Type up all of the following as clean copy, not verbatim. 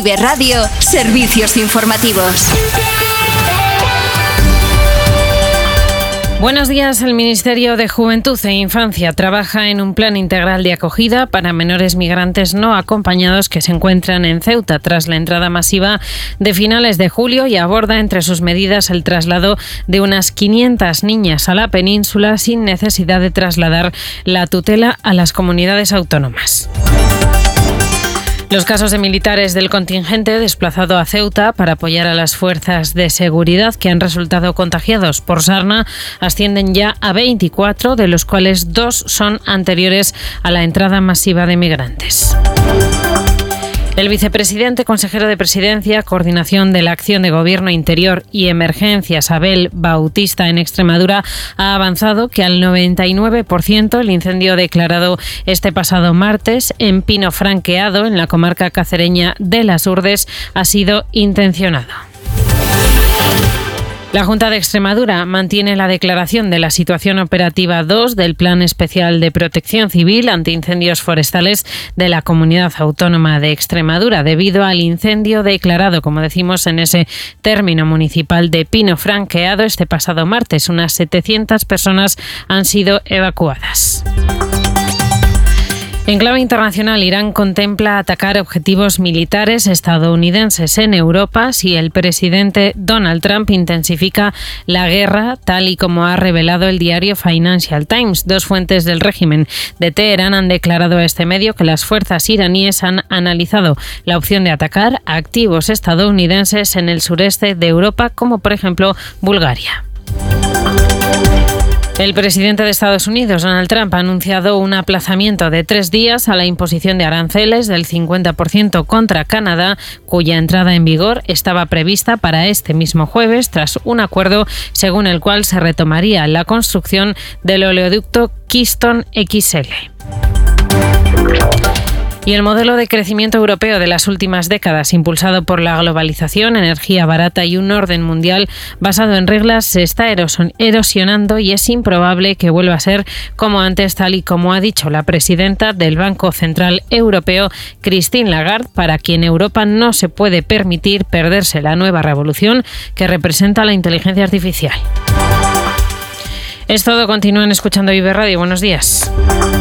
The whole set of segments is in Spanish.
Vive Radio, servicios informativos. Buenos días. El Ministerio de Juventud e Infancia trabaja en un plan integral de acogida para menores migrantes no acompañados que se encuentran en Ceuta tras la entrada masiva de finales de julio y aborda entre sus medidas el traslado de unas 500 niñas a la península sin necesidad de trasladar la tutela a las comunidades autónomas. Los casos de militares del contingente desplazado a Ceuta para apoyar a las fuerzas de seguridad que han resultado contagiados por sarna ascienden ya a 24, de los cuales 2 son anteriores a la entrada masiva de migrantes. El vicepresidente consejero de Presidencia, Coordinación de la Acción de Gobierno Interior y Emergencias, Abel Bautista, en Extremadura, ha avanzado que al 99% el incendio declarado este pasado martes en Pino Franqueado, en la comarca cacereña de Las Urdes, ha sido intencionado. La Junta de Extremadura mantiene la declaración de la situación operativa 2 del Plan Especial de Protección Civil ante incendios forestales de la Comunidad Autónoma de Extremadura debido al incendio declarado, como decimos, en ese término municipal de Pino Franqueado este pasado martes. Unas 700 personas han sido evacuadas. En clave internacional, Irán contempla atacar objetivos militares estadounidenses en Europa si el presidente Donald Trump intensifica la guerra, tal y como ha revelado el diario Financial Times. 2 fuentes del régimen de Teherán han declarado a este medio que las fuerzas iraníes han analizado la opción de atacar a activos estadounidenses en el sureste de Europa, como por ejemplo Bulgaria. El presidente de Estados Unidos, Donald Trump, ha anunciado un aplazamiento de 3 días a la imposición de aranceles del 50% contra Canadá, cuya entrada en vigor estaba prevista para este mismo jueves, tras un acuerdo según el cual se retomaría la construcción del oleoducto Keystone XL. Y el modelo de crecimiento europeo de las últimas décadas, impulsado por la globalización, energía barata y un orden mundial basado en reglas, se está erosionando y es improbable que vuelva a ser como antes, tal y como ha dicho la presidenta del Banco Central Europeo, Christine Lagarde, para quien Europa no se puede permitir perderse la nueva revolución que representa la inteligencia artificial. Es todo. Continúen escuchando Vive Radio. Buenos días.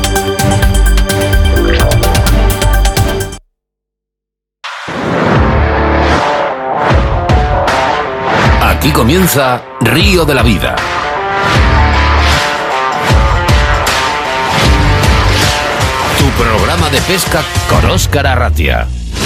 Aquí comienza Río de la Vida. Tu programa de pesca con Óscar Arratia.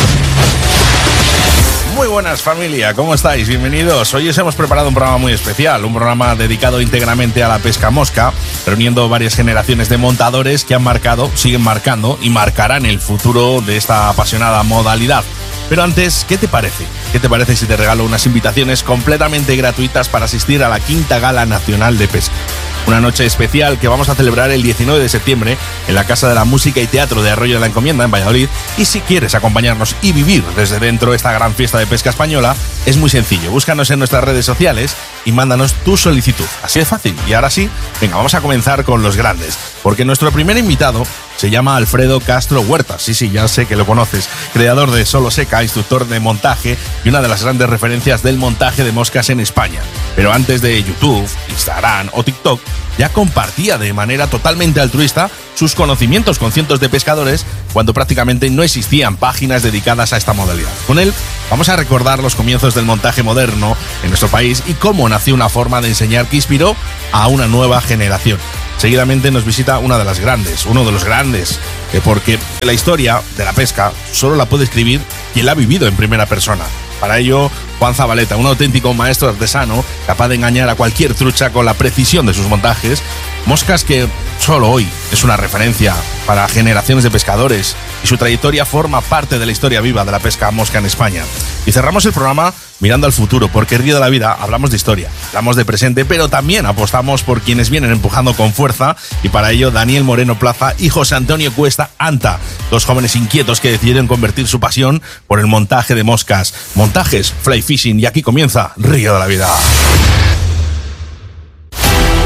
Muy buenas, familia, ¿cómo estáis? Bienvenidos. Hoy os hemos preparado un programa muy especial, un programa dedicado íntegramente a la pesca mosca, reuniendo varias generaciones de montadores que han marcado, siguen marcando y marcarán el futuro de esta apasionada modalidad. Pero antes, ¿qué te parece? ¿Qué te parece si te regalo unas invitaciones completamente gratuitas para asistir a la 5ª Gala Nacional de Pesca? Una noche especial que vamos a celebrar el 19 de septiembre en la Casa de la Música y Teatro de Arroyo de la Encomienda, en Valladolid. Y si quieres acompañarnos y vivir desde dentro esta gran fiesta de pesca española, es muy sencillo. Búscanos en nuestras redes sociales y mándanos tu solicitud. Así de fácil. Y ahora sí, venga, vamos a comenzar con los grandes. Porque nuestro primer invitado se llama Alfredo Castro Huertas. Sí, ya sé que lo conoces. Creador de Solo Seca, instructor de montaje y una de las grandes referencias del montaje de moscas en España. Pero antes de YouTube, Instagram o TikTok, ya compartía de manera totalmente altruista sus conocimientos con cientos de pescadores cuando prácticamente no existían páginas dedicadas a esta modalidad. Con él vamos a recordar los comienzos del montaje moderno en nuestro país y cómo nació una forma de enseñar que inspiró a una nueva generación. Seguidamente nos visita uno de los grandes, porque la historia de la pesca solo la puede escribir quien la ha vivido en primera persona. Para ello, Juan Zabaleta, un auténtico maestro artesano, capaz de engañar a cualquier trucha con la precisión de sus montajes, moscas que solo hoy es una referencia para generaciones de pescadores y su trayectoria forma parte de la historia viva de la pesca mosca en España. Y cerramos el programa mirando al futuro, porque en Río de la Vida hablamos de historia, hablamos de presente, pero también apostamos por quienes vienen empujando con fuerza, y para ello Daniel Moreno Plaza y José Antonio Cuesta Anta, 2 jóvenes inquietos que decidieron convertir su pasión por el montaje de moscas, montajes, fly fishing, y aquí comienza Río de la Vida.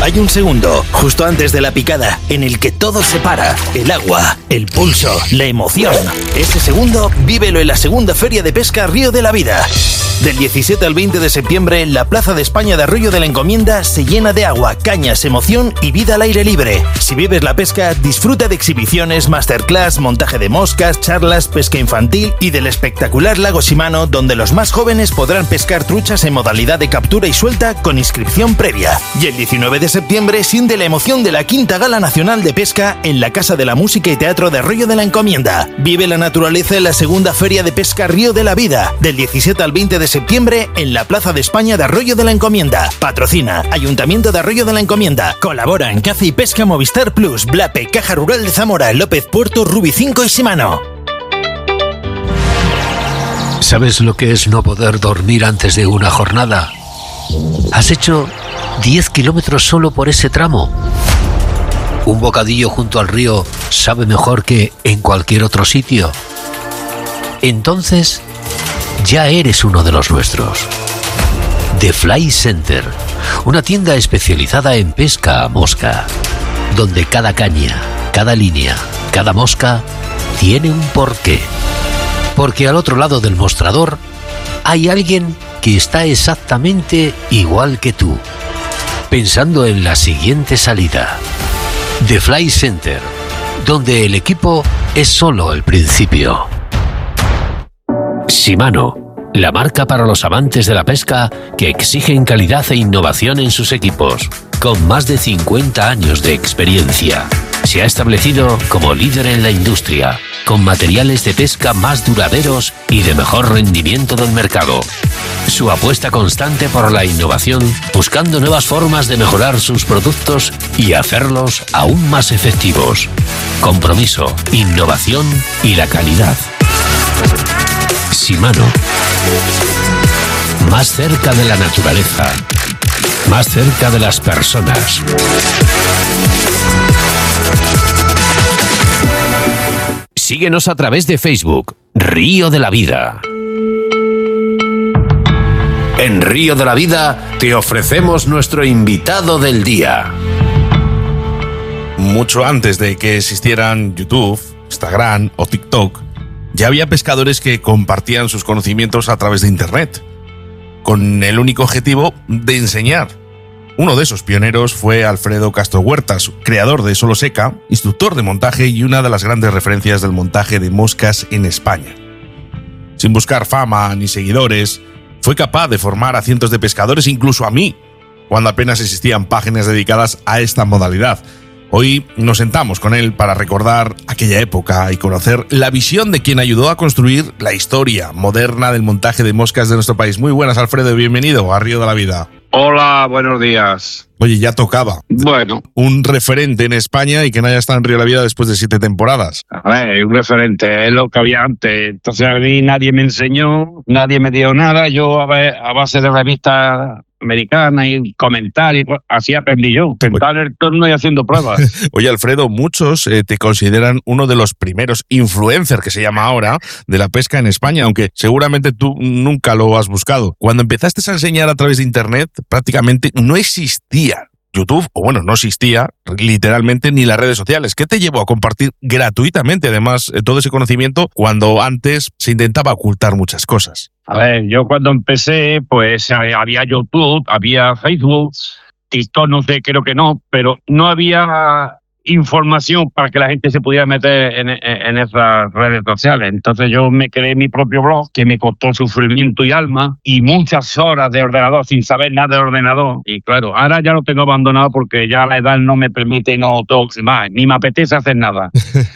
Hay un segundo, justo antes de la picada, en el que todo se para. El agua, el pulso, la emoción. Ese segundo, vívelo en la segunda Feria de Pesca Río de la Vida. Del 17 al 20 de septiembre, la Plaza de España de Arroyo de la Encomienda se llena de agua, cañas, emoción y vida al aire libre. Si vives la pesca, disfruta de exhibiciones, masterclass, montaje de moscas, charlas, pesca infantil y del espectacular lago Shimano, donde los más jóvenes podrán pescar truchas en modalidad de captura y suelta con inscripción previa. Y el 19 de septiembre siente la emoción de la Quinta Gala Nacional de Pesca en la Casa de la Música y Teatro de Arroyo de la Encomienda. Vive la naturaleza en la segunda Feria de Pesca Río de la Vida, del 17 al 20 de septiembre en la Plaza de España de Arroyo de la Encomienda. Patrocina Ayuntamiento de Arroyo de la Encomienda. Colaboran Caza y Pesca, Movistar Plus, Blape, Caja Rural de Zamora, López Puerto, Rubi 5 y Shimano. ¿Sabes lo que es no poder dormir antes de una jornada? ¿Has hecho 10 kilómetros solo por ese tramo? ¿Un bocadillo junto al río sabe mejor que en cualquier otro sitio? Entonces, ya eres uno de los nuestros. The Fly Center, una tienda especializada en pesca a mosca, donde cada caña, cada línea, cada mosca tiene un porqué. Porque al otro lado del mostrador hay alguien que está exactamente igual que tú, pensando en la siguiente salida. The Fly Center, donde el equipo es solo el principio. Shimano, la marca para los amantes de la pesca que exigen calidad e innovación en sus equipos. Con más de 50 años de experiencia, se ha establecido como líder en la industria, con materiales de pesca más duraderos y de mejor rendimiento del mercado. Su apuesta constante por la innovación, buscando nuevas formas de mejorar sus productos y hacerlos aún más efectivos. Compromiso, innovación y la calidad. Shimano. Más cerca de la naturaleza. Más cerca de las personas. Síguenos a través de Facebook, Río de la Vida. En Río de la Vida te ofrecemos nuestro invitado del día. Mucho antes de que existieran YouTube, Instagram o TikTok, ya había pescadores que compartían sus conocimientos a través de Internet, con el único objetivo de enseñar. Uno de esos pioneros fue Alfredo Castro Huertas, creador de Solo Seca, instructor de montaje y una de las grandes referencias del montaje de moscas en España. Sin buscar fama ni seguidores, fue capaz de formar a cientos de pescadores, incluso a mí, cuando apenas existían páginas dedicadas a esta modalidad. Hoy nos sentamos con él para recordar aquella época y conocer la visión de quien ayudó a construir la historia moderna del montaje de moscas de nuestro país. Muy buenas, Alfredo, bienvenido a Río de la Vida. Hola, buenos días. Oye, ya tocaba. Bueno. Un referente en España y que no haya estado en Río de la Vida después de 7 temporadas. A ver, un referente, es lo que había antes. Entonces a mí nadie me enseñó, nadie me dio nada. Yo a base de revistas americanas y comentarios, así aprendí yo. Sentar en el torno y haciendo pruebas. Oye, Alfredo, muchos te consideran uno de los primeros influencers, que se llama ahora, de la pesca en España, aunque seguramente tú nunca lo has buscado. Cuando empezaste a enseñar a través de Internet, prácticamente no existía YouTube, o bueno, no existía literalmente ni las redes sociales. ¿Qué te llevó a compartir gratuitamente, además, todo ese conocimiento cuando antes se intentaba ocultar muchas cosas? A ver, yo cuando empecé, pues había YouTube, había Facebook, TikTok, no sé, creo que no, pero no había información para que la gente se pudiera meter en esas redes sociales. Entonces yo me creé mi propio blog, que me costó sufrimiento y alma y muchas horas de ordenador sin saber nada de ordenador. Y claro, ahora ya lo tengo abandonado porque ya la edad no me permite y no tengo más, ni me apetece hacer nada.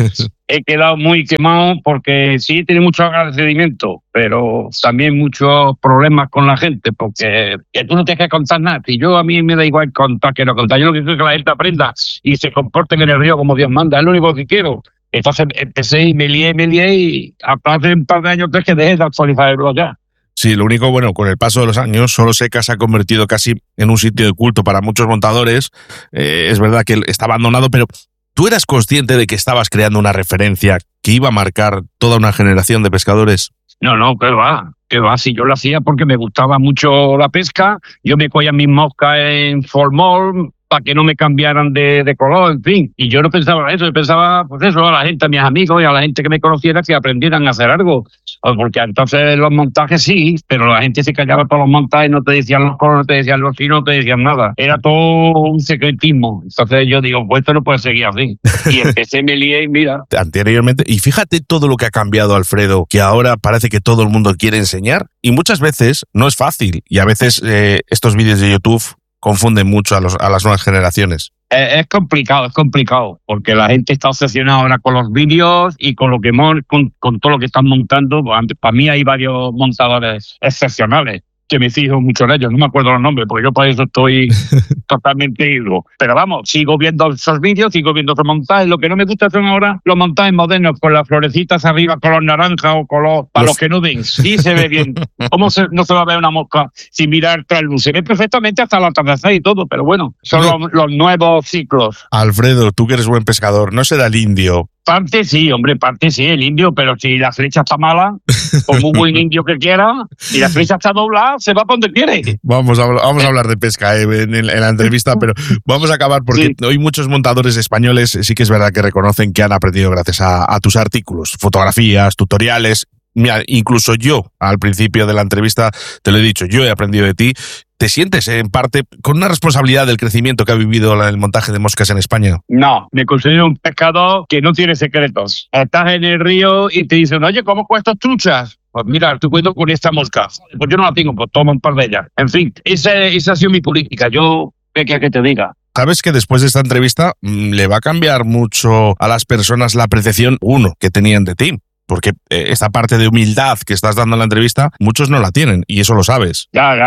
He quedado muy quemado porque sí tiene mucho agradecimiento, pero también muchos problemas con la gente, porque que tú no tienes que contar nada. Si yo, a mí me da igual contar que no contar. Yo lo que quiero es que la gente aprenda y se comporten en el río como Dios manda. Es lo único que quiero. Entonces empecé y me lié y hace un par de años que dejé de actualizar el blog ya. Sí, lo único, bueno, con el paso de los años, Solo Seca se ha convertido casi en un sitio de culto para muchos montadores. Es verdad que está abandonado, pero ¿tú eras consciente de que estabas creando una referencia que iba a marcar toda una generación de pescadores? No, ¿qué va? Si yo lo hacía porque me gustaba mucho la pesca, yo me cogía mis moscas en formol, para que no me cambiaran de color, en fin. Y yo no pensaba eso, yo pensaba, pues eso, a la gente, a mis amigos y a la gente que me conociera, que aprendieran a hacer algo. Porque entonces los montajes sí, pero la gente se callaba por los montajes, no te decían los colores, no te decían los signos, no te decían nada. Era todo un secretismo. Entonces yo digo, pues esto no puede seguir así. Y empecé, me lié y mira. Anteriormente, y fíjate todo lo que ha cambiado, Alfredo, que ahora parece que todo el mundo quiere enseñar, y muchas veces no es fácil, y a veces estos vídeos de YouTube confunden mucho a las nuevas generaciones. Es complicado, porque la gente está obsesionada ahora con los vídeos y con lo que con todo lo que están montando. Para mí hay varios montadores excepcionales, que me fijo mucho en ellos, no me acuerdo los nombres, porque yo para eso estoy totalmente ido. Pero vamos, sigo viendo esos vídeos, sigo viendo esos montajes. Lo que no me gusta son ahora los montajes modernos, con las florecitas arriba, color naranja o color... Para los que no ven, sí se ve bien. ¿Cómo no se va a ver una mosca sin mirar tras luz? Se ve perfectamente hasta el atardecer y todo, pero bueno, son los nuevos ciclos. Alfredo, tú que eres buen pescador, ¿no será el indio? Parte sí, el indio, pero si la flecha está mala, como un buen indio que quiera, si la flecha está doblada, se va para donde quiere. Vamos a hablar de pesca en la entrevista, pero vamos a acabar porque hoy muchos montadores españoles sí que es verdad que reconocen que han aprendido gracias a tus artículos, fotografías, tutoriales. Mira, incluso yo, al principio de la entrevista, te lo he dicho, yo he aprendido de ti. ¿Te sientes en parte con una responsabilidad del crecimiento que ha vivido el montaje de moscas en España? No, me considero un pescador que no tiene secretos. Estás en el río y te dicen, oye, ¿cómo cuestas truchas? Pues mira, te cuento con esta mosca. Pues yo no la tengo, pues toma un par de ellas. En fin, esa ha sido mi política. Yo, ¿qué quieres que te diga? Sabes que después de esta entrevista le va a cambiar mucho a las personas la apreciación, que tenían de ti. Porque esta parte de humildad que estás dando en la entrevista, muchos no la tienen, y eso lo sabes.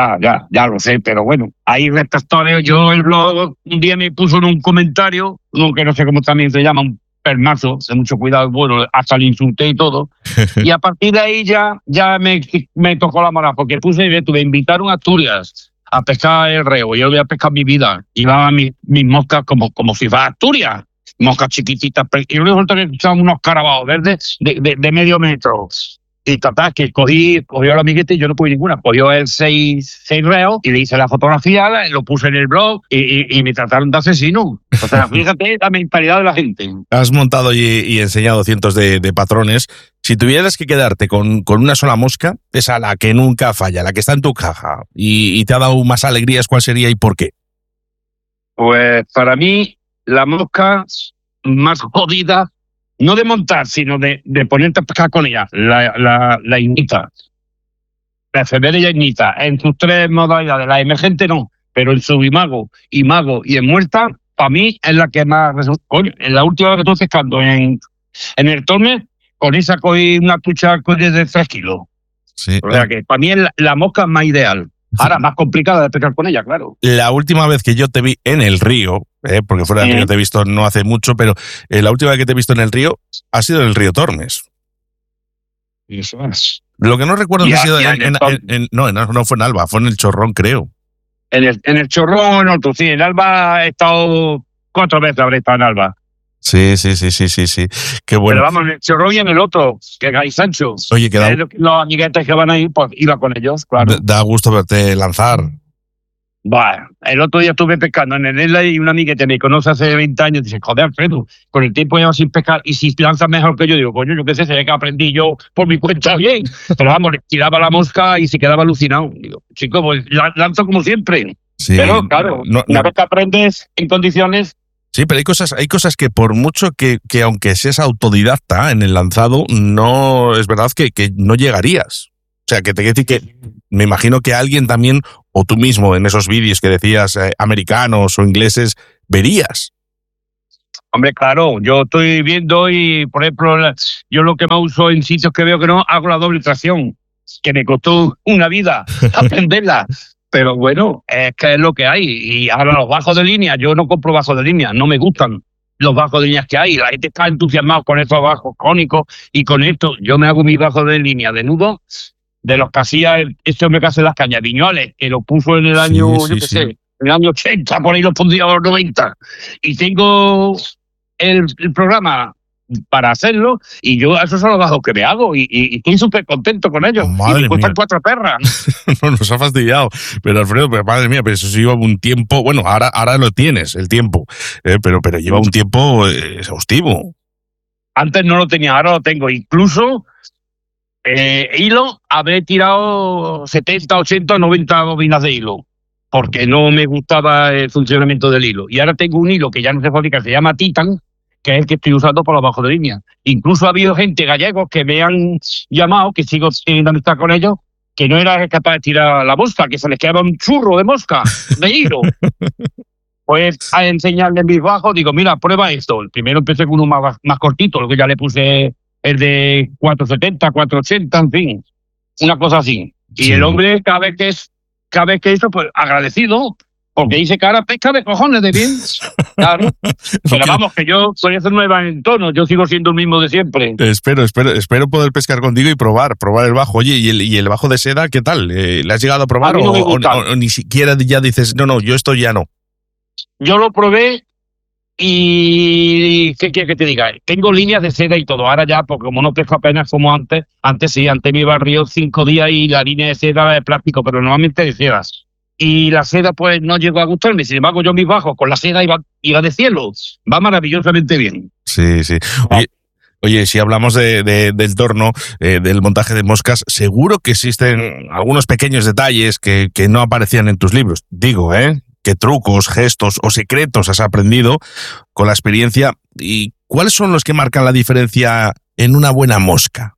Ya lo sé, pero bueno, hay retractores. Yo el blog un día me puso en un comentario, uno que no sé cómo también se llama, un permazo, de mucho cuidado, bueno, hasta le insulté y todo. Y a partir de ahí ya me tocó la moral, porque me invitaron a Asturias a pescar el reo. Yo voy a pescar mi vida. Llevaba mis moscas como si fuera Asturias. Moscas chiquititas, y resulta que son unos carabaos verdes de medio metro. Y total, que cogió la amiguete y yo no pude ninguna. Cogió el 6 reos y le hice la fotografía, lo puse en el blog y me trataron de asesino. O sea, fíjate la mentalidad de la gente. Has montado y enseñado cientos de patrones. Si tuvieras que quedarte con una sola mosca, esa la que nunca falla, la que está en tu caja y te ha dado más alegrías, ¿cuál sería y por qué? Pues para mí, la mosca más jodida, no de montar, sino de ponerte a pescar con ella, la ignita. La efeméride y ignita, en sus tres modalidades. La emergente no, pero en su mago y en muerta, para mí es la que más resulta. En la última vez que estuve pescando en el Tormes, con esa cogí una trucha de 3 kilos. Sí. O sea que para mí es la mosca más ideal. Ahora, más complicada de pescar con ella, claro. La última vez que yo te vi en el río, porque fuera del río te he visto no hace mucho, pero la última vez que te he visto en el río ha sido en el río Tormes. Eso es. Lo que no recuerdo es que ha sido no fue en Alba, fue en el Chorrón, creo. En el Chorrón, en otro, sí. En Alba he estado 4 veces, habré estado en Alba. Sí. Qué bueno. Pero vamos, en el Chorrón y en el otro, que hay Sancho. Oye, los amiguetes que van ahí, pues iba con ellos, claro. Da gusto verte lanzar. Bueno, el otro día estuve pescando en el Isla y una amiga que me conoce hace 20 años dice, joder, Alfredo, con el tiempo llevo sin pescar y si lanzas mejor que yo, digo, coño, yo qué sé, se ve que aprendí yo por mi cuenta bien. Pero vamos, le tiraba la mosca y se quedaba alucinado. Digo, chico, pues lanzo como siempre. Sí, pero claro, una vez que aprendes en condiciones... Sí, pero hay cosas que por mucho que aunque seas autodidacta en el lanzado, no es verdad que no llegarías. O sea, que te quiero decir que me imagino que alguien también, o tú mismo en esos vídeos que decías americanos o ingleses, verías. Hombre, claro, yo estoy viendo y, por ejemplo, yo lo que más uso en sitios que veo que no, hago la doble tracción, que me costó una vida aprenderla. Pero bueno, es que es lo que hay. Y ahora los bajos de línea, yo no compro bajos de línea, no me gustan los bajos de líneas que hay. La gente está entusiasmada con estos bajos cónicos y con esto. Yo me hago mis bajos de línea de nudo de los que hacía este hombre que hace las cañas, Viñoles, que lo puso en el año, sé, en el año 80, por ahí lo pondría a los 90. Y tengo el programa para hacerlo, y yo a esos son los bajos que me hago, y estoy súper contento con ellos. Madre y me cuestan mía. 4 perras. No, nos ha fastidiado. Pero Alfredo, pero madre mía, pero eso sí lleva un tiempo. Bueno, ahora lo tienes, el tiempo. Pero lleva un tiempo exhaustivo. Antes no lo tenía, ahora lo tengo. Incluso hilo, habré tirado 70, 80, 90 bobinas de hilo, porque no me gustaba el funcionamiento del hilo. Y ahora tengo un hilo que ya no se fabrica, se llama Titan, que es el que estoy usando por abajo de línea. Incluso ha habido gente gallegos que me han llamado, que sigo teniendo amistad con ellos, que no era capaz de tirar la mosca, que se les quedaba un churro de mosca, de hilo. Pues a enseñarle mis bajos, digo, mira, prueba esto. El primero empecé con uno más cortito, lo que ya le puse el de 470, 480, en fin, una cosa así. Y Sí. el hombre, cada vez que hizo, pues agradecido, porque dice que ahora pesca de cojones de bien. Claro. Pero vamos, que yo soy hacer nueva en tono, yo sigo siendo el mismo de siempre. Espero poder pescar contigo y probar el bajo. Oye, ¿y el bajo de seda qué tal? ¿Le has llegado a probar A mí no me o gusta. ni siquiera ya dices, no, yo esto ya no? Yo lo probé y ¿qué quieres que te diga? Tengo líneas de seda y todo. Ahora ya, porque como no pesco apenas como antes sí, antes me iba al río 5 días y la línea de seda era de plástico, pero normalmente de sedas. Y la seda pues no llegó a gustarme. Sin embargo, yo mis bajos con la seda iba de cielo. Va maravillosamente bien. Sí. Oye, si hablamos del torno, del montaje de moscas, seguro que existen algunos pequeños detalles que no aparecían en tus libros. Digo, ¿qué trucos, gestos o secretos has aprendido con la experiencia? ¿Y cuáles son los que marcan la diferencia en una buena mosca?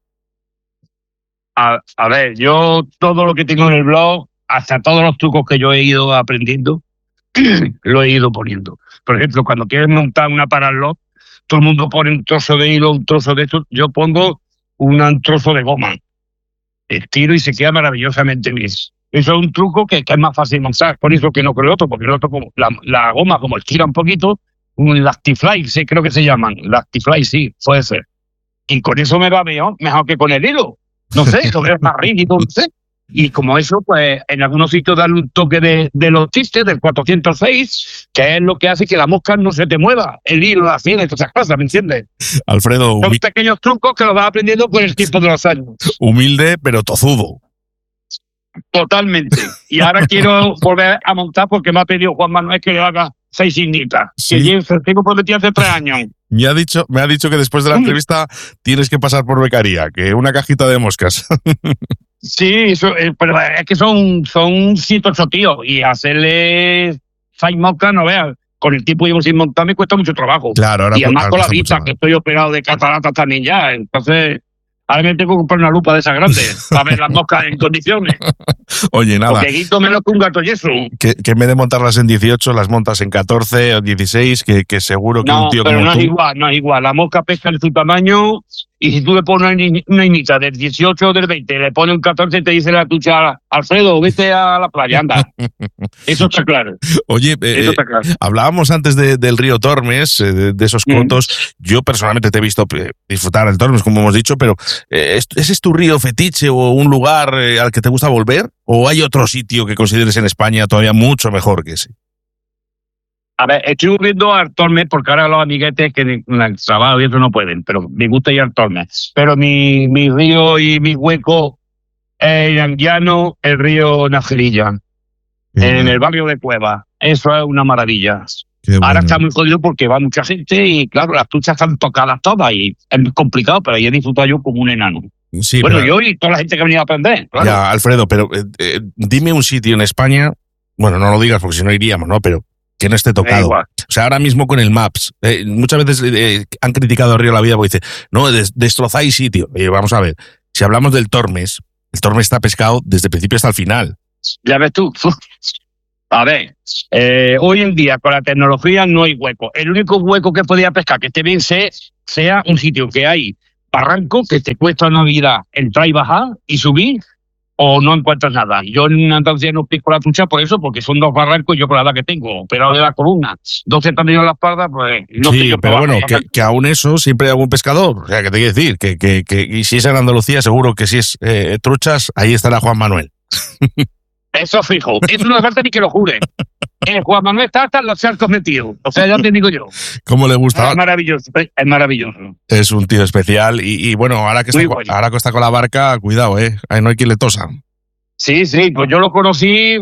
A ver, yo todo lo que tengo en el blog, hasta todos los trucos que yo he ido aprendiendo, lo he ido poniendo. Por ejemplo, cuando quieres montar una paralot, todo el mundo pone un trozo de hilo, un trozo de esto. Yo pongo un trozo de goma. Estiro y se queda maravillosamente bien. Eso es un truco que es más fácil montar, por eso que no con el otro, porque el otro, como la goma, como estira un poquito, un Lactifly, sí, creo que se llaman. Lactifly, sí, puede ser. Y con eso me va mejor que con el hilo. No sé, lo veo más rígido, no sé. Y como eso, pues en algunos sitios dan un toque de los chistes del 406, que es lo que hace que la mosca no se te mueva, el hilo, la seda y todas esas cosas, ¿me entiendes? Alfredo, Son pequeños trucos que los vas aprendiendo con el tiempo de los años. humilde pero tozudo. Totalmente. Y ahora quiero volver a montar porque me ha pedido Juan Manuel que le haga 6 signitas. Sí. Que yo tengo prometido hace 3 años. Me ha dicho que después de la entrevista tienes que pasar por becaría, que una cajita de moscas. Sí, eso, pero es que son 108 tíos y hacerle 6 moscas, no veas, con el tiempo llevo sin montar me cuesta mucho trabajo. Claro, ahora Y además ahora con la cuesta vista, mucho que más. estoy operado de catarata también ya. Entonces, ahora me tengo que comprar una lupa de esas grandes para ver las moscas en condiciones. Oye, nada, Porque quito menos que un gato y eso. que en vez de montarlas en 18, las montas en 14 o 16, que seguro que No, un tío pero como no tú... es igual, no es igual. La mosca pesca de su tamaño y si tú le pones una inita del 18 o del 20, le pones un 14 y te dice la tucha, Alfredo, vete a la playa, anda. Eso está claro. Oye, Eso está claro. hablábamos antes del río Tormes, de esos cotos. Yo personalmente te he visto disfrutar del Tormes, como hemos dicho, pero ¿ese es tu río fetiche o un lugar al que te gusta volver? ¿O hay otro sitio que consideres en España todavía mucho mejor que ese? A ver, estoy volviendo al Tormes porque ahora los amiguetes que en el trabajo y eso no pueden, pero me gusta ir al Tormes. Pero mi río y mi hueco en llano, el río Najerilla, en el barrio de Cueva. Eso es una maravilla. Qué Ahora bueno. está muy jodido porque va mucha gente y claro, las truchas están tocadas todas y es muy complicado, pero ahí he disfrutado yo como un enano. Sí, Bueno, pero- yo y toda la gente que ha venido a aprender, claro. Ya, Alfredo, pero dime un sitio en España, bueno, no lo digas porque si no iríamos, ¿no? Pero que no esté Da tocado. igual. O sea, ahora mismo con el Maps, muchas veces han criticado a Río La Vida porque dice, no, destrozáis sitio. Oye, vamos a ver, si hablamos del Tormes, el Tormes está pescado desde el principio hasta el final. Ya ves tú. A ver, hoy en día con la tecnología no hay hueco. El único hueco que podía pescar que esté bien sea un sitio que hay barranco que te cuesta una vida entrar y bajar y subir o no encuentras nada. Yo en Andalucía no pesco la trucha por eso, porque son 2 barrancos y yo con la edad que tengo, operado de la columna, 12 tornillos en la espalda, pues no sé Sí, yo pero por bueno, abajo. que aún eso siempre hay algún pescador. O sea, que te quiero decir, y si es en Andalucía, seguro que si es truchas, ahí estará Juan Manuel. Eso fijo. Eso no hace falta ni que lo jure. Juan Manuel está hasta los charcos metidos. O sea, ya te digo yo. ¿Cómo le gusta? Es maravilloso. Es maravilloso. Es un tío especial. Y bueno, ahora que está con la barca, cuidado, ahí no hay quien le tosa. Sí, pues yo lo conocí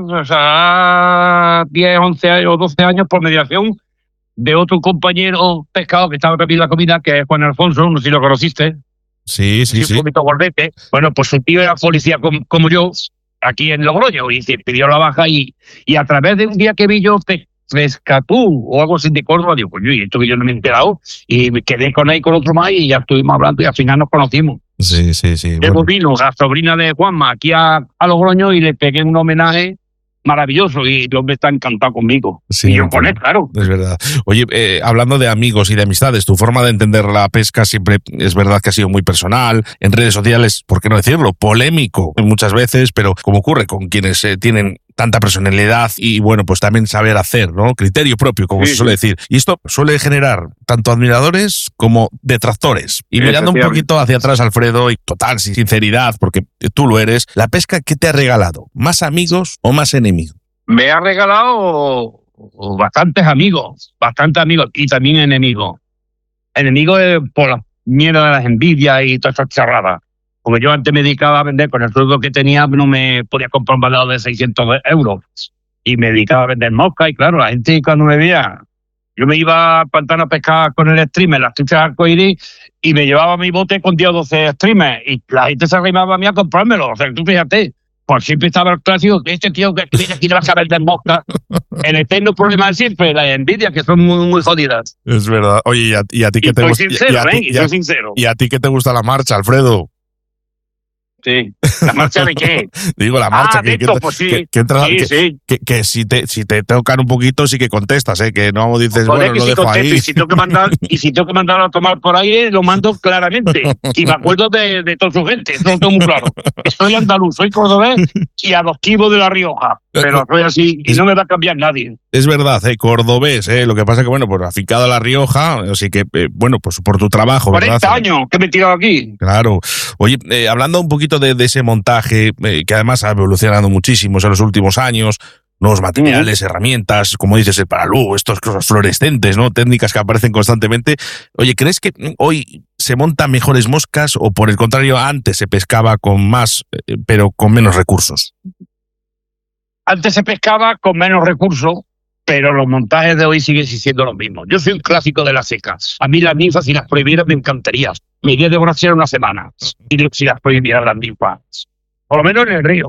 a 10, 11 años o 12 años por mediación de otro compañero pescado que estaba preparando la comida, que es Juan Alfonso, no sé si lo conociste. Sí. Un poquito gordete. Bueno, pues su tío era policía como yo, aquí en Logroño, y se pidió la baja y a través de un día que vi yo Pescatú o algo así de Córdoba, digo, coño, y esto que yo no me he enterado, y me quedé con él con otro más y ya estuvimos hablando y al final nos conocimos. Sí. Luego vino la sobrina de Juanma aquí a Logroño y le pegué un homenaje maravilloso y el hombre está encantado conmigo. Sí, y yo con él, claro. Es verdad. Oye, hablando de amigos y de amistades, tu forma de entender la pesca siempre es verdad que ha sido muy personal, en redes sociales, ¿por qué no decirlo? Polémico muchas veces, pero como ocurre con quienes tienen tanta personalidad y, bueno, pues también saber hacer, ¿no? Criterio propio, como se suele decir. Y esto suele generar tanto admiradores como detractores. Y mirando un poquito hacia atrás, Alfredo, y total sinceridad, porque tú lo eres, ¿la pesca qué te ha regalado? ¿Más amigos o más enemigos? Me ha regalado bastantes amigos y también enemigos. Enemigos por la mierda de las envidias y todas esas charradas. Porque yo antes me dedicaba a vender, con el sueldo que tenía no me podía comprar un baldado de 600 euros. Y me dedicaba a vender mosca y claro, la gente cuando me veía, yo me iba al pantano a pescar con el streamer, las truchas arcoíris, y me llevaba mi bote con 10 o 12 streamers. Y la gente se arrimaba a mí a comprármelo. O sea, tú fíjate, por siempre estaba el clásico, este tío que viene aquí no va a vender mosca. El eterno problema de siempre, las envidias, que son muy, muy jodidas. Es verdad. Oye, ¿y a ti qué te gusta? Soy sincero. ¿Y a ti qué te gusta la marcha, Alfredo? Sí. ¿La marcha de qué? Digo, la marcha sí. Que si te tocan un poquito sí que contestas, que no dices, joder, bueno, que lo si dejo contesto, ahí. Y si tengo que mandar a tomar por aire, lo mando claramente. Y me acuerdo de toda su gente, eso lo tengo muy claro. Soy andaluz, soy cordobés y adoptivo de La Rioja. Pero soy así y no me va a cambiar nadie. Es verdad, cordobés, lo que pasa que, bueno, pues afincado a La Rioja, así que, bueno, pues por tu trabajo, 40 ¿verdad? años que me he tirado aquí. Claro. Oye, hablando un poquito de ese montaje, que además ha evolucionado muchísimo en los últimos años, nuevos materiales, herramientas, como dices, el paralú, estas cosas fluorescentes, ¿no? Técnicas que aparecen constantemente. Oye, ¿crees que hoy se montan mejores moscas o por el contrario antes se pescaba con más, pero con menos recursos? Antes se pescaba con menos recursos, pero los montajes de hoy siguen siendo los mismos. Yo soy un clásico de las secas. A mí las ninfas, si las prohibieran, me encantaría. Mi día de oración era una semana, si las prohibieran las ninfas. Por lo menos en el río.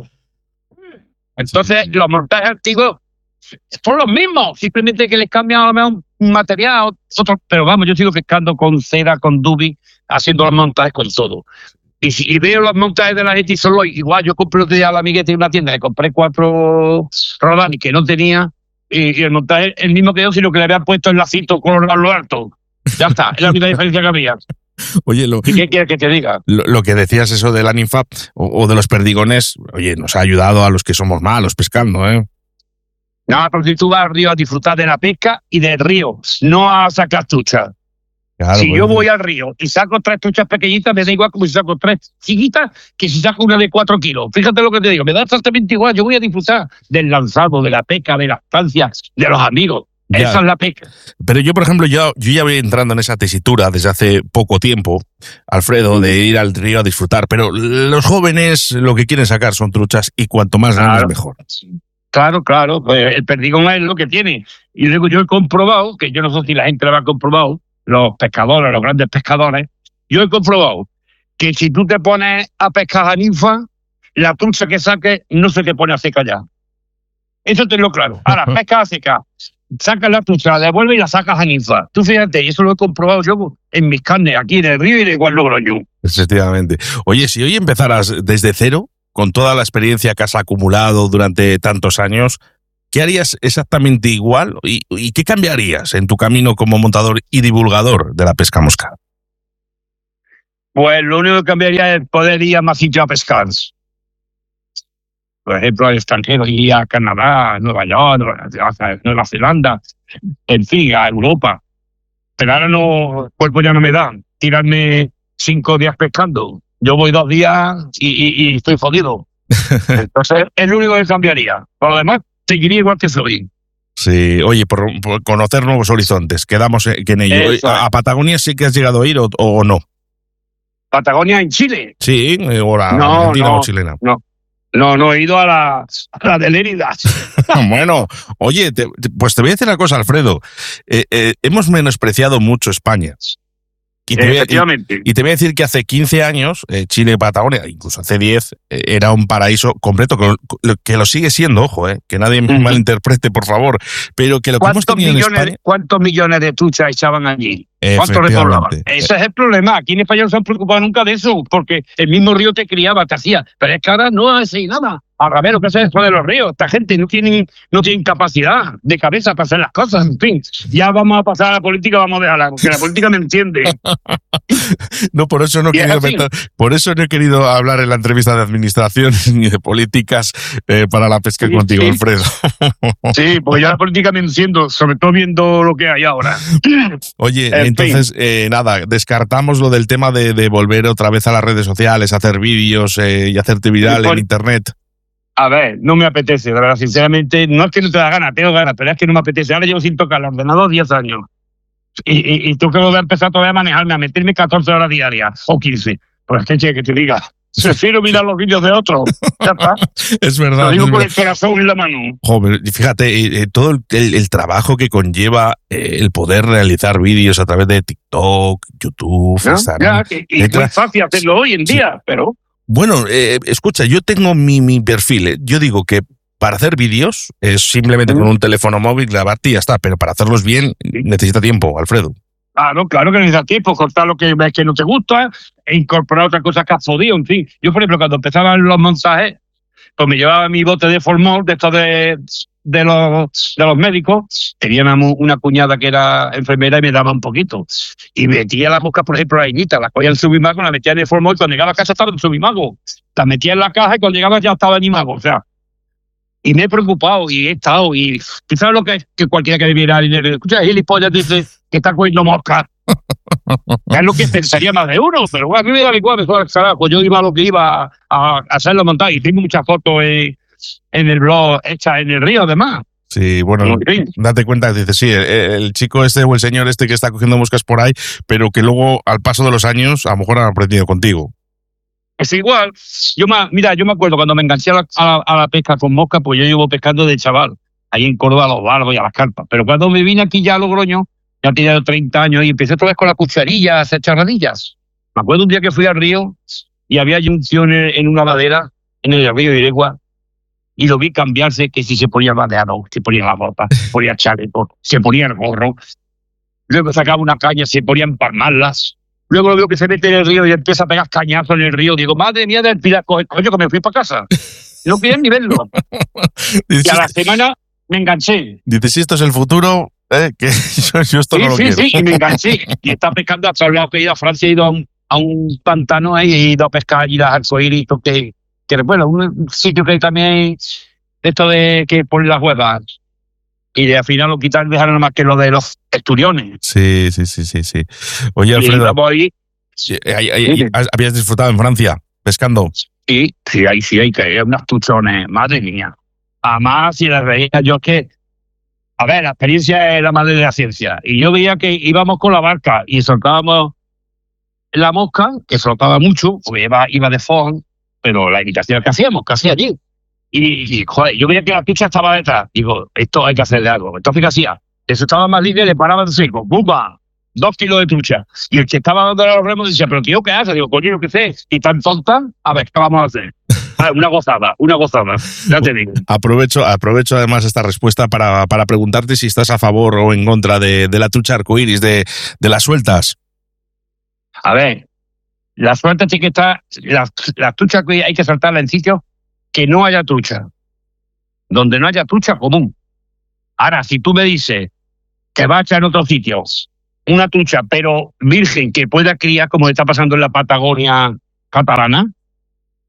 Entonces, los montajes antiguos son los mismos, simplemente que les cambian a lo mejor un material, otro, pero vamos, yo sigo pescando con cera, con dubi, haciendo los montajes con todo. Y veo los montajes de la gente y son igual. Yo compré otro día a la amigueta en una tienda, le compré 4 Rodani que no tenía, y el montaje el mismo que yo, sino que le habían puesto el lacito con lo alto. Ya está, es la única diferencia que había. Oye, ¿Y qué quieres que te diga? Lo que decías eso de la ninfa o de los perdigones, oye, nos ha ayudado a los que somos malos pescando, ¿eh? No, pero si tú vas al río a disfrutar de la pesca y del río, no a sacar truchas. Claro, si yo voy al río y saco 3 truchas pequeñitas, me da igual como si saco 3 chiquitas que si saco una de 4 kilos. Fíjate lo que te digo, me da exactamente igual. Yo voy a disfrutar del lanzado, de la pesca, de las estancias, de los amigos. Ya. Esa es la pesca. Pero yo, por ejemplo, yo ya voy entrando en esa tesitura desde hace poco tiempo, Alfredo, de ir al río a disfrutar. Pero los jóvenes lo que quieren sacar son truchas y cuanto más grandes mejor. Claro. Pues el perdigón es lo que tiene. Y luego yo he comprobado, que yo no sé si la gente lo ha comprobado, los pescadores, los grandes pescadores, yo he comprobado que si tú te pones a pescar a ninfa, la trucha que saques no se te pone a seca ya. Eso tenlo claro. Ahora, pesca a seca, sacas la trucha, la devuelves y la sacas a ninfa. Tú fíjate, y eso lo he comprobado yo en mis carnes, aquí en el río y en igual Logroño. Efectivamente. Oye, si hoy empezaras desde cero, con toda la experiencia que has acumulado durante tantos años, ¿qué harías exactamente igual y qué cambiarías en tu camino como montador y divulgador de la pesca mosca? Pues lo único que cambiaría es poder ir a más sitios a pescar. Por ejemplo, al extranjero, ir a Canadá, a Nueva York, a Nueva Zelanda, en fin, a Europa. Pero ahora no, el cuerpo ya no me da tirarme 5 días pescando. Yo voy 2 días y estoy jodido. Entonces, es lo único que cambiaría. Por lo demás, seguiría igual que soy. Sí, oye, por conocer nuevos horizontes, quedamos que en ello. Eso. ¿A Patagonia sí que has llegado a ir o no? ¿Patagonia en Chile? Sí, o la No, argentina no. o chilena. No, he ido a la de Lérida. Bueno, oye, pues te voy a decir una cosa, Alfredo. Hemos menospreciado mucho España. Y te Efectivamente. y te voy a decir que hace 15 años, Chile y Patagonia, incluso hace 10, era un paraíso completo, que lo sigue siendo, ojo, que nadie me malinterprete, por favor, pero que lo que hemos tenido en España... ¿Cuántos millones de truchas echaban allí? ¿Cuántos repoblaban? Ese es el problema. Aquí en España no se han preocupado nunca de eso, porque el mismo río te criaba, te hacía. Pero es que ahora no hace nada. A ver, lo que hace después de los ríos. Esta gente no tiene capacidad de cabeza para hacer las cosas. En fin, ya vamos a pasar a la política, vamos a dejarla, porque la política me entiende. No, por eso no he querido hablar en la entrevista de administración ni de políticas para la pesca contigo, sí. Alfredo. Sí, porque ya la política me enciendo, sobre todo viendo lo que hay ahora. Oye, entonces, nada, descartamos lo del tema de volver otra vez a las redes sociales, hacer vídeos y hacerte viral en internet. A ver, no me apetece, de verdad, sinceramente. No es que no te da ganas, tengo ganas, pero es que no me apetece. Ahora llevo sin tocar el ordenador 10 años. Y tú que voy a empezar todavía a manejarme, a meterme 14 horas diarias o 15. Pues es que te diga, prefiero mirar los vídeos de otros. Ya está. Es verdad. Lo digo con el corazón en la mano. Joder, fíjate, todo el trabajo que conlleva el poder realizar vídeos a través de TikTok, YouTube, Instagram. Y es muy fácil hacerlo hoy en día, pero... Bueno, escucha, yo tengo mi perfil. Yo digo que para hacer vídeos es simplemente con un teléfono móvil, grabarte y ya está. Pero para hacerlos bien necesita tiempo, Alfredo. Claro que necesita tiempo, cortar lo que ves que no te gusta e incorporar otras cosas que has podido, en fin. Yo, por ejemplo, cuando empezaban los montajes, pues me llevaba mi bote de formol, de estos de los médicos. Tenía una cuñada que era enfermera y me daba un poquito. Y metía las moscas, por ejemplo, la iñita, las cogía en Subimago, la metía en el formol, y cuando llegaba a casa estaba en Subimago. La metía en la caja y cuando llegaba ya estaba en Imago, o sea. Y me he preocupado y he estado, y ¿tú sabes lo que es? Que cualquiera que viera dinero, escucha, gilipollas dice que está cogiendo moscas. Es lo que pensaría más de uno, pero bueno, a mí me da igual, carajo. Yo iba a lo que iba a hacerlo montar y tengo muchas fotos en el blog hechas en el río, además. Sí, bueno, date cuenta, dices, sí, el chico este o el señor este que está cogiendo moscas por ahí, pero que luego, al paso de los años, a lo mejor han aprendido contigo. Es igual. Yo me acuerdo cuando me enganché a la pesca con mosca, pues yo llevo pescando de chaval, ahí en Córdoba, a los barbos y a las carpas. Pero cuando me vine aquí ya a Logroño, ya tenía 30 años y empecé otra vez con la cucharilla a hacer charradillas. Me acuerdo un día que fui al río y había un tío en una ladera, en el río de Iregua, y lo vi cambiarse, que si se ponía el bandeado, se ponía la bota, se ponía el chaleco, se ponía el gorro. Luego sacaba una caña, se ponía a empalmarlas. Luego lo veo que se mete en el río y empieza a pegar cañazos en el río. Digo, madre mía del piraco, coño, que me fui para casa. No quería ni verlo. Y a la semana me enganché. Dices, si esto es el futuro, que yo esto no lo quiero. Sí, y me enganché. Y estaba pescando hasta el lado que he ido a Francia, he ido a un pantano ahí, he ido a pescar allí las arcoíris, que bueno, un sitio que también esto de que ponen las huevas. Y al final lo quitan, dejaron nada más que lo de los esturiones. Sí. Oye, Alfredo, ¿habías disfrutado en Francia pescando? Sí, ahí hay que unas tuchones, madre mía. Además, si las veía yo que... A ver, la experiencia es la madre de la ciencia. Y yo veía que íbamos con la barca y soltábamos la mosca, que flotaba mucho, porque iba de fondo, pero la imitación que hacía allí. Y joder, yo veía que la trucha estaba detrás. Digo, esto hay que hacerle algo. Entonces, ¿qué hacía? Eso estaba más libre, le paraba en seco. ¡Bumba! 2 kilos de trucha. Y el que estaba dando los remos decía, pero tío, ¿qué haces? Digo, coño, ¿qué sé? Y tan tonta, a ver, ¿qué vamos a hacer? Una gozada. Ya te digo. Aprovecho además esta respuesta para preguntarte si estás a favor o en contra de la trucha arcoíris, de las sueltas. A ver, la suelta sí que está... La trucha hay que saltarla en sitios que no haya trucha. Donde no haya trucha común. Ahora, si tú me dices que va a echar en otros sitios una trucha, pero virgen, que pueda criar, como está pasando en la Patagonia catalana,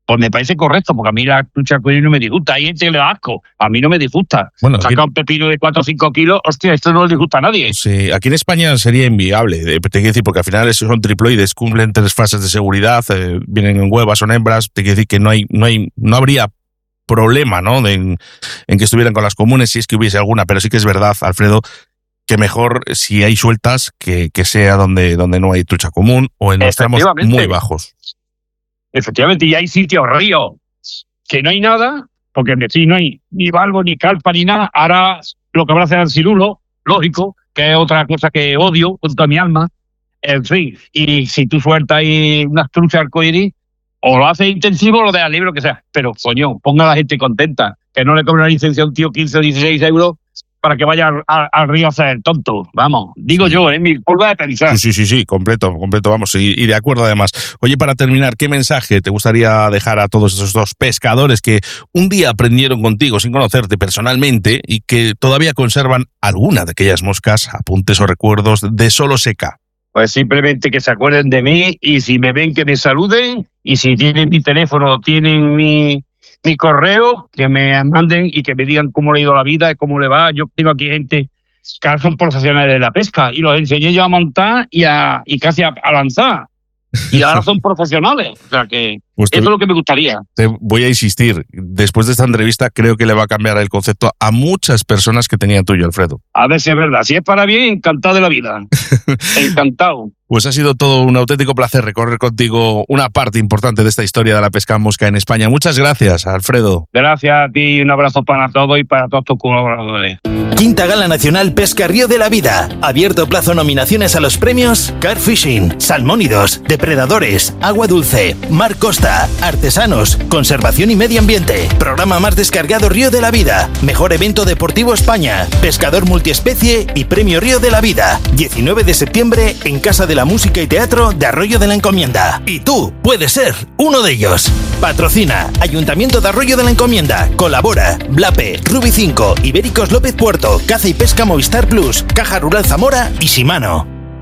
pues me parece correcto, porque a mí la trucha arcoíris no me disgusta. Hay gente que le da asco, a mí no me disgusta. Bueno, saca un pepino de 4 o 5 kilos, hostia, esto no le disgusta a nadie. Sí, aquí en España sería inviable, te quiero decir, porque al final esos son triploides, cumplen 3 fases de seguridad, vienen en huevas, son hembras, te quiero decir que no habría problema, ¿no? En que estuvieran con las comunes si es que hubiese alguna, pero sí que es verdad, Alfredo, que mejor si hay sueltas que sea donde no hay trucha común o en los tramos muy bajos. Efectivamente, y hay sitios, ríos, que no hay nada, porque sí, no hay ni valvo, ni calpa, ni nada. Ahora lo que habrá será el cirulo, lógico, que es otra cosa que odio con toda mi alma. En fin, y si tú sueltas ahí unas truchas arcoíris, o lo haces intensivo o lo dejas libre, lo que sea. Pero, coño, ponga a la gente contenta, que no le cobre una licencia a un tío 15 o 16 euros para que vaya al río a hacer el tonto. Vamos, digo yo, mi forma de pensar. Sí, completo, vamos, y de acuerdo además. Oye, para terminar, ¿qué mensaje te gustaría dejar a todos esos dos pescadores que un día aprendieron contigo sin conocerte personalmente y que todavía conservan alguna de aquellas moscas, apuntes o recuerdos de solo seca? Pues simplemente que se acuerden de mí y si me ven que me saluden y si tienen mi teléfono, tienen mi correo, que me manden y que me digan cómo le ha ido la vida y cómo le va. Yo tengo aquí gente que ahora son profesionales de la pesca y los enseñé yo a montar y casi a lanzar. Y ahora son profesionales. O sea que pues eso es lo que me gustaría. Te voy a insistir. Después de esta entrevista creo que le va a cambiar el concepto a muchas personas que tenían tuyo, Alfredo. A ver si es verdad. Si es para bien, encantado de la vida. Encantado. Pues ha sido todo un auténtico placer recorrer contigo una parte importante de esta historia de la pesca a mosca en España. Muchas gracias, Alfredo. Gracias a ti, un abrazo para todos y para todos tus colaboradores. Quinta Gala Nacional Pesca Río de la Vida. Abierto plazo nominaciones a los premios Carp Fishing, Salmónidos, Depredadores, Agua Dulce, Mar Costa, Artesanos, Conservación y Medio Ambiente. Programa más descargado Río de la Vida. Mejor evento deportivo España. Pescador multiespecie y Premio Río de la Vida. 19 de septiembre en Casa de la Música y Teatro de Arroyo de la Encomienda. Y tú puedes ser uno de ellos. Patrocina Ayuntamiento de Arroyo de la Encomienda. Colabora Blape, Rubi 5, Ibéricos López Puerto, Caza y Pesca Movistar Plus, Caja Rural Zamora y Shimano.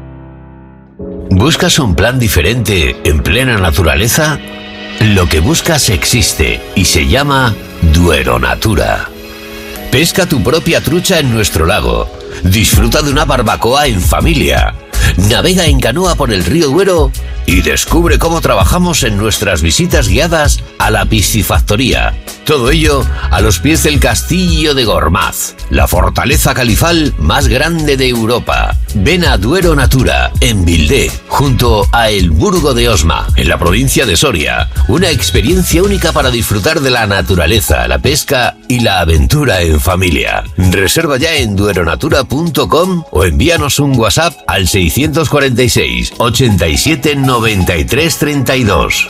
¿Buscas un plan diferente en plena naturaleza? Lo que buscas existe y se llama Duero Natura. Pesca tu propia trucha en nuestro lago. Disfruta de una barbacoa en familia. Navega en canoa por el río Duero y descubre cómo trabajamos en nuestras visitas guiadas a la piscifactoría. Todo ello a los pies del Castillo de Gormaz, la fortaleza califal más grande de Europa. Ven a Duero Natura, en Vildé, junto a El Burgo de Osma, en la provincia de Soria. Una experiencia única para disfrutar de la naturaleza, la pesca y la aventura en familia. Reserva ya en dueronatura.com o envíanos un WhatsApp al 646 87 93 32.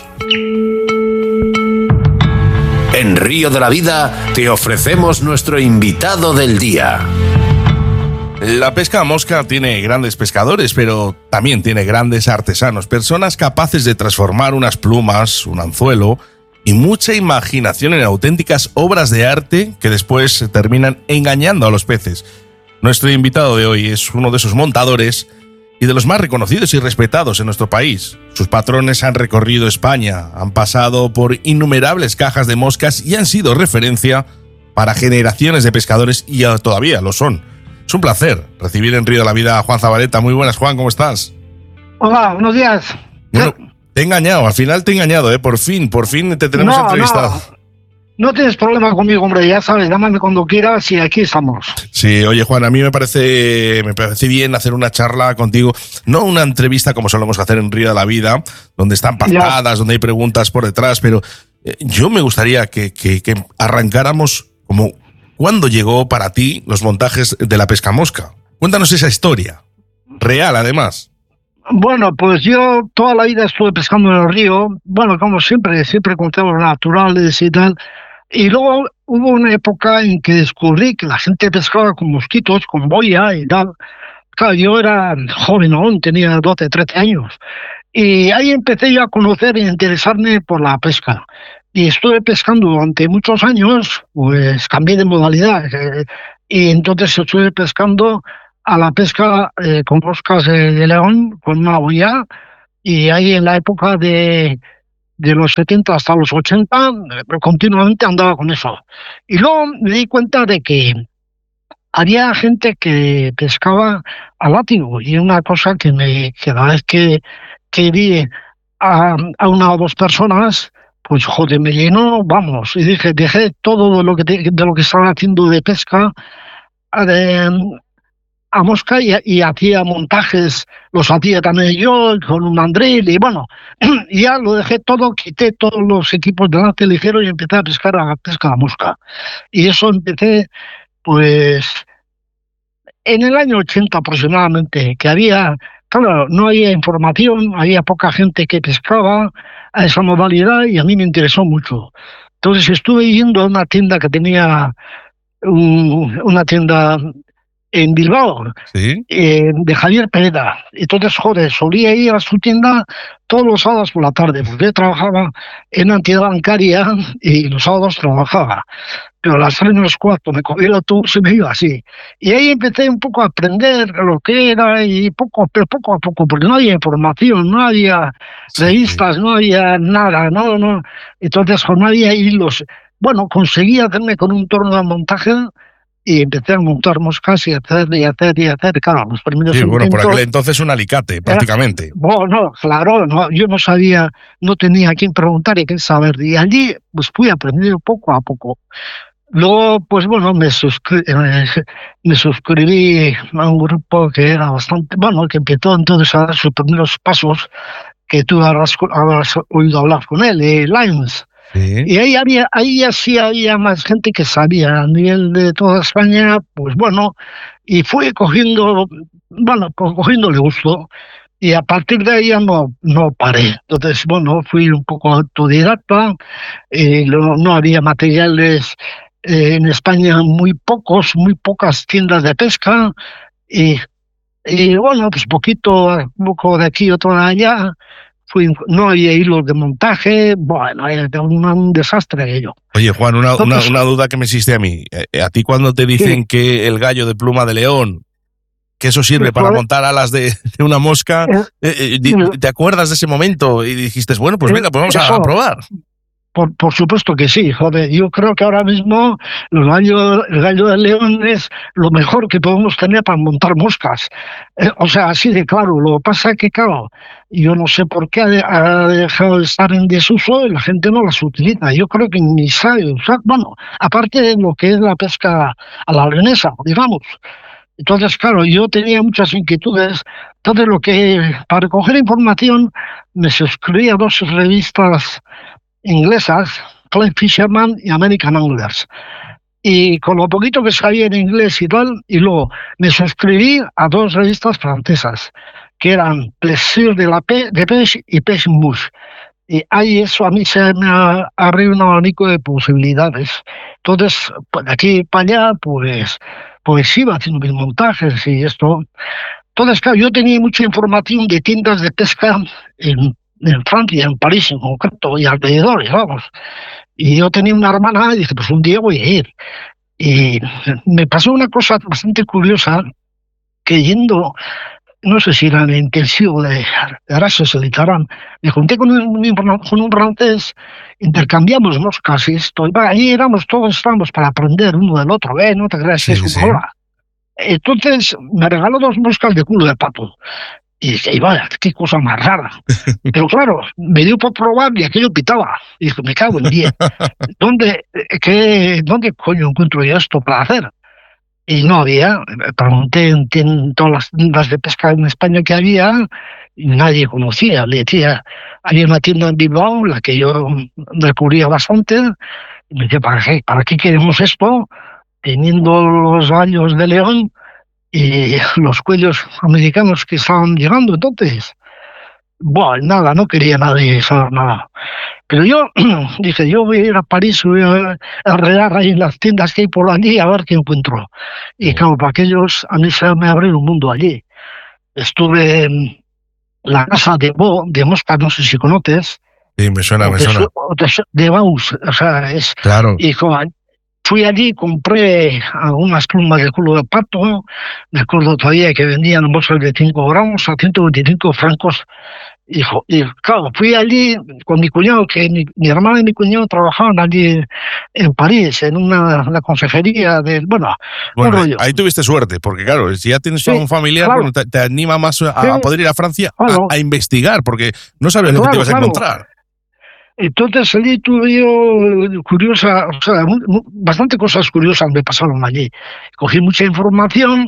En Río de la Vida te ofrecemos nuestro invitado del día. La pesca a mosca tiene grandes pescadores, pero también tiene grandes artesanos, personas capaces de transformar unas plumas, un anzuelo y mucha imaginación en auténticas obras de arte que después terminan engañando a los peces. Nuestro invitado de hoy es uno de esos montadores y de los más reconocidos y respetados en nuestro país. Sus patrones han recorrido España, han pasado por innumerables cajas de moscas y han sido referencia para generaciones de pescadores y todavía lo son. Es un placer recibir en Río de la Vida a Juan Zabaleta. Muy buenas, Juan, ¿cómo estás? Hola, buenos días. Bueno, te he engañado, al final te he engañado, Por fin te tenemos entrevistado. No tienes problema conmigo, hombre, ya sabes, llámame cuando quieras y aquí estamos. Sí, oye, Juan, a mí me parece bien hacer una charla contigo, no una entrevista como solemos hacer en Río de la Vida, donde están pactadas, donde hay preguntas por detrás, pero yo me gustaría que arrancáramos como cuándo llegó para ti los montajes de la pesca mosca. Cuéntanos esa historia, real además. Bueno, pues yo toda la vida estuve pescando en el río, bueno, como siempre con temas naturales y tal. Y luego hubo una época en que descubrí que la gente pescaba con mosquitos, con boya y tal. Claro, yo era joven aún, tenía 12, 13 años. Y ahí empecé yo a conocer y a interesarme por la pesca. Y estuve pescando durante muchos años, pues cambié de modalidad. Y entonces estuve pescando a la pesca con moscas de león, con una boya. Y ahí en la época de de los 70 hasta los 80, continuamente andaba con eso. Y luego me di cuenta de que había gente que pescaba al látigo, y una cosa que cada vez que vi a una o dos personas, pues joder, me llenó, vamos, y dejé todo de lo que estaba haciendo de pesca a mosca, y hacía montajes, los hacía también yo con un mandril, y bueno, y ya lo dejé todo, quité todos los equipos de lance ligero y empecé a pescar a mosca. Y eso empecé, pues, en el año 80 aproximadamente, que claro, no había información, había poca gente que pescaba a esa modalidad, y a mí me interesó mucho. Entonces estuve yendo a una tienda que tenía una tienda en Bilbao, ¿Sí? De Javier Pereda. Entonces, joder, solía ir a su tienda todos los sábados por la tarde, porque yo trabajaba en una entidad bancaria y los sábados trabajaba. Pero a las 3 menos cuarto me cogí el autobús y me iba así. Y ahí empecé un poco a aprender lo que era, pero poco a poco, porque no había información, no había revistas, no había nada, no. Entonces, no había hilos. Bueno, conseguí hacerme con un torno de montaje y empecé a montar moscas y hacer. Claro, los primeros bueno, por intentos, aquel entonces un alicate, prácticamente. Bueno, claro, yo no sabía, no tenía a quién preguntar y a quién saber. Y allí pues fui aprendiendo poco a poco. Luego, pues bueno, me suscribí a un grupo que era bastante, bueno, que empezó entonces a dar sus primeros pasos, que tú habrás oído hablar con él, Lions. Sí. Y ahí sí había más gente que sabía a nivel de toda España, pues bueno, y fui cogiéndole gusto, y a partir de ahí ya no paré. Entonces, bueno, fui un poco autodidacta, no había materiales en España, muy pocas tiendas de pesca, y bueno, pues poco de aquí, otro de allá. No había hilos de montaje, bueno, era un desastre aquello. Oye, Juan, una duda que me existe a mí. A ti, cuando te dicen que el gallo de pluma de león, que eso sirve para montar alas de una mosca, ¿te acuerdas de ese momento? Y dijiste, bueno, pues venga, pues vamos a probar. Por supuesto que sí, joder. Yo creo que ahora mismo el gallo de león es lo mejor que podemos tener para montar moscas. O sea, así de claro. Lo que pasa es que, claro, yo no sé por qué ha dejado de estar en desuso y la gente no las utiliza. Yo creo que ni sabe usar, bueno, aparte de lo que es la pesca a la leonesa, digamos. Entonces, claro, yo tenía muchas inquietudes. Entonces, para recoger información, me suscribí a 2 revistas inglesas, Fly Fisherman y American Anglers. Y con lo poquito que sabía en inglés y tal, y luego me suscribí a 2 revistas francesas, que eran Plaisir de Pêche y Pêche Mouche. Y ahí eso a mí se me abrió un abanico de posibilidades. Entonces, pues de aquí para allá, pues iba haciendo mis montajes y esto. Entonces, claro, yo tenía mucha información de tiendas de pesca en Francia, en París en concreto, y alrededores, vamos. Y yo tenía una hermana y dije, pues un día voy a ir. Y me pasó una cosa bastante curiosa, que yendo, no sé si era en el intensivo de Araxes o de Tarán, me junté con un francés, intercambiamos moscas y esto. Y ahí todos estábamos para aprender uno del otro, no te creas que es una hora. Entonces me regaló 2 moscas de culo de pato. Y dije, vaya, qué cosa más rara. Pero claro, me dio por probar y aquello pitaba. Y dije, me cago en 10. ¿Dónde coño encuentro yo esto para hacer? Y no había. Pregunté en todas las tiendas de pesca en España que había, y nadie conocía. Le decía, había una tienda en Bilbao, la que yo recurría bastante, y me decía, ¿para qué queremos esto? Teniendo los gallos de león y los cuellos americanos que estaban llegando. Entonces, bueno, nada, no quería nadie saber nada. Pero yo dije, yo voy a ir a París, voy a arreglar ahí en las tiendas que hay por allí a ver qué encuentro. Y claro, para aquellos, a mí se me abrió un mundo allí. Estuve en la casa de Mosca, no sé si conoces. Sí, me suena. De Baus, o sea, es... Claro. Y fui allí, compré algunas plumas de culo de pato. Me acuerdo todavía que vendían bolsas de 5 gramos a 125 francos Y claro, fui allí con mi cuñado, que mi hermana y mi cuñado trabajaban allí en París, en una consejería un rollo. Ahí tuviste suerte, porque claro, si ya tienes un familiar, claro. bueno, te anima más a poder ir a Francia a investigar, porque no sabes lo que te ibas a encontrar. Entonces allí tuve yo bastante cosas curiosas me pasaron allí. Cogí mucha información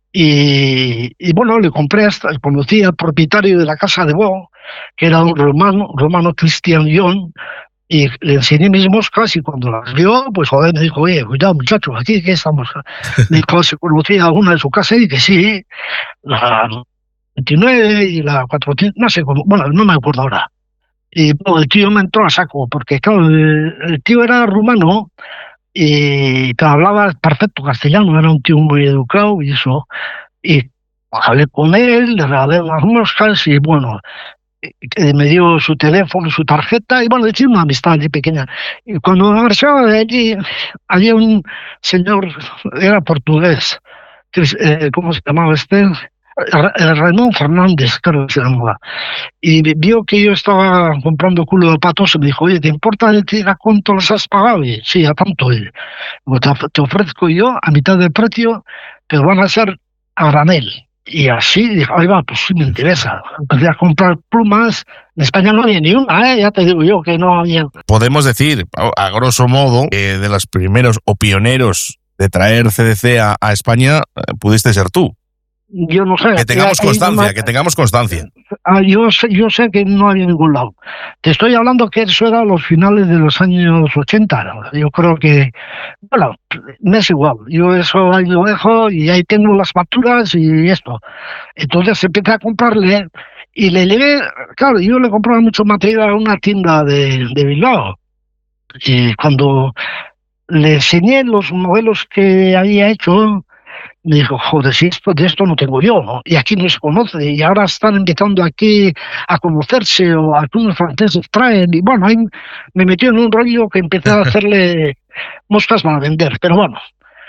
y bueno, le compré conocí al propietario de la casa de Bo, que era un romano Christian John, y le enseñé mis moscas y cuando las vio, pues joder, me dijo, oye, cuidado muchachos, aquí que estamos. Me dijo, se conocía alguna de su casa y que sí, la 29 y la 400, no sé cómo, bueno, no me acuerdo ahora. Y bueno, el tío me entró a saco, porque claro, el tío era rumano y hablaba perfecto castellano, era un tío muy educado y eso. Y hablé con él, le regalé las moscas y bueno, me dio su teléfono, su tarjeta y bueno, hice una amistad allí pequeña. Y cuando me marchaba de allí, había un señor, era portugués, ¿cómo se llamaba este? Ramón Fernández, creo que se llamaba. Y vio que yo estaba comprando culo de patos y me dijo, oye, ¿te importa decir a cuánto los has pagado? Y sí, a tanto. Y, te ofrezco yo a mitad del precio, pero van a ser a granel. Y así, dije, ahí va, pues sí me interesa. Empecé a comprar plumas. En España no había ni una, ya te digo yo que no había. Podemos decir, a grosso modo, de los primeros o pioneros de traer CDC a España, pudiste ser tú. Yo no sé. Que tengamos constancia. Yo sé que no había en ningún lado. Te estoy hablando que eso era a los finales de los años 80. Yo creo que, bueno, me es igual. Yo eso ahí lo dejo y ahí tengo las facturas y esto. Entonces empecé a comprarle y le llevé, claro, yo le compraba mucho material a una tienda de Bilbao. Y cuando le enseñé los modelos que había hecho, me dijo, joder, si de esto no tengo yo, ¿no? Y aquí no se conoce, y ahora están empezando aquí a conocerse, o algunos franceses traen, y bueno, ahí me metió en un rollo que empecé a hacerle moscas para vender, pero bueno.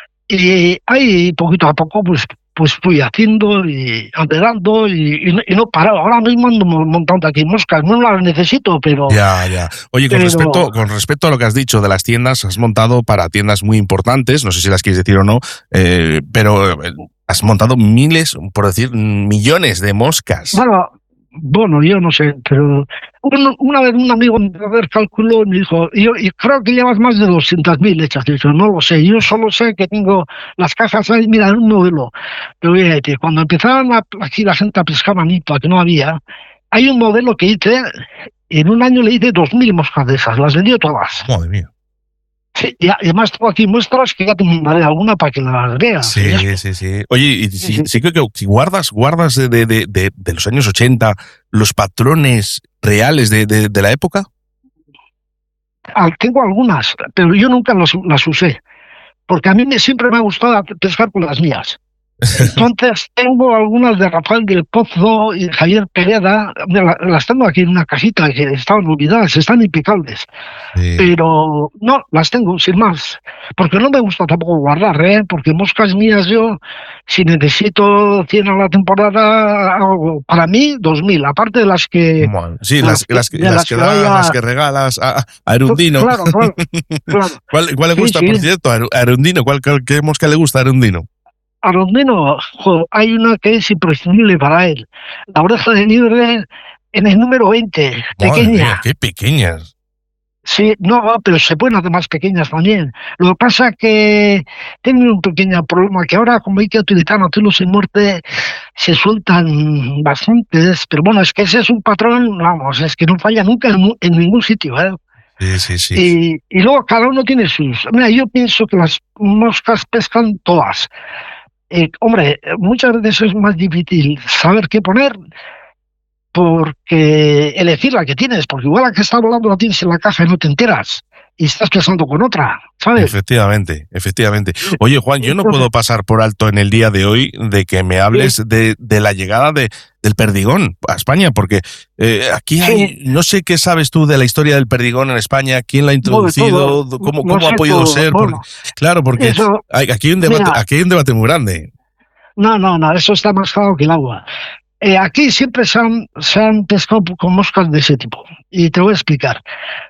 Y ahí, poquito a poco, pues fui haciendo y andando y no paraba. Ahora mismo ando montando aquí moscas, no las necesito, pero... Ya. Oye, con respecto a lo que has dicho de las tiendas, has montado para tiendas muy importantes, no sé si las quieres decir o no, pero has montado miles, por decir, millones de moscas. Bueno, yo no sé, pero una vez un amigo me calculó y me dijo, y creo que llevas más de 200.000 hechas. Y yo no lo sé, yo solo sé que tengo las cajas ahí, mira, un modelo. Pero voy a decir, cuando empezaron aquí la gente a pescar manito, que no había, hay un modelo que hice, en un año le hice 2.000 moscas de esas, las vendí todas. Madre mía. Sí, y además tengo aquí muestras que ya te mandaré alguna para que las veas. Sí. Oye, y sí que si guardas de los años 80 los patrones reales de la época. Tengo algunas, pero yo nunca las usé, porque a mí siempre me ha gustado pescar con las mías. Entonces tengo algunas de Rafael del Pozo y Javier Pereda, las tengo aquí en una cajita que estaban olvidadas, están impecables, pero no, las tengo sin más, porque no me gusta tampoco guardar, porque moscas mías yo, si necesito 100 a la temporada, hago para mí 2.000, aparte de las que... Bueno, sí, las que regalas a Arundino. Claro. ¿Cuál le gusta, por cierto, a Arundino? ¿Qué mosca le gusta a Arundino? Arundino, hay una que es imprescindible para él. La oreja de libre en el número 20, pequeña. Mía, qué pequeñas. Sí, no, pero se pueden hacer más pequeñas también. Lo que pasa es que tengo un pequeño problema, que ahora como hay que utilizar nativos sin muerte, se sueltan bastantes, pero bueno, es que ese es un patrón, vamos, es que no falla nunca en ningún sitio, Sí. Y luego cada uno tiene sus... Mira, yo pienso que las moscas pescan todas. Hombre, muchas veces es más difícil saber qué poner porque elegir la que tienes, porque igual la que está volando la tienes en la caja y no te enteras y estás pensando con otra, ¿sabes? Efectivamente. Oye, Juan, yo no puedo pasar por alto en el día de hoy de que me hables de la llegada del perdigón a España, porque aquí hay, no sé qué sabes tú de la historia del perdigón en España, quién la ha introducido, cómo ha podido ser. Porque aquí hay un debate muy grande. No, eso está más claro que el agua. Aquí siempre se han pescado con moscas de ese tipo. Y te voy a explicar.